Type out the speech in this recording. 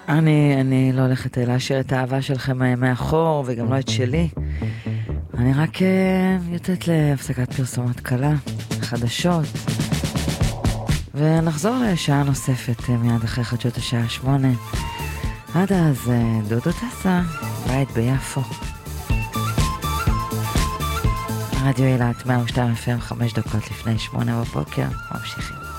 אני לא הולכת להשאיר את האהבה שלכם מאחור, וגם לא את שלי. אני רק יוצאת להפסקת פרסומות קלה, חדשות, ונחזור לשעה נוספת מיד אחרי חדשות השעה 8. עד אז דודו טסה, בית ביפו. רדיו אילת 102 FM, 5 דקות לפני 8 בבוקר, ממשיכים.